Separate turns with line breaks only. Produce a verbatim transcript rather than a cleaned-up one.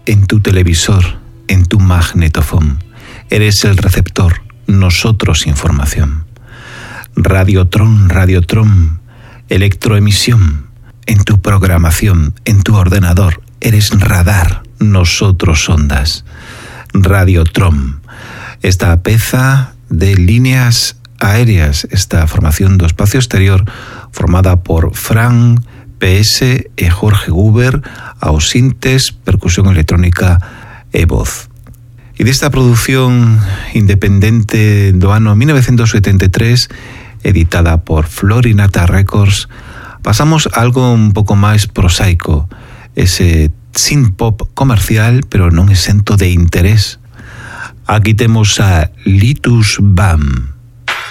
en tu televisor, en tu magnetofón. Eres el receptor, nosotros información. Radiotron, Radiotron, electroemisión, en tu programación, en tu ordenador. Eres radar, nosotros ondas. Radiotron, esta peza de líneas aéreas, esta formación do espacio exterior formada por Fran P S e Jorge Guber aos sintes, percusión electrónica e voz. E desta produción independente do ano mil novecientos setenta e tres, editada por Florinata Records, pasamos a algo un pouco máis prosaico, ese synth-pop comercial, pero non exento de interés. Aquí temos a Litus Bam.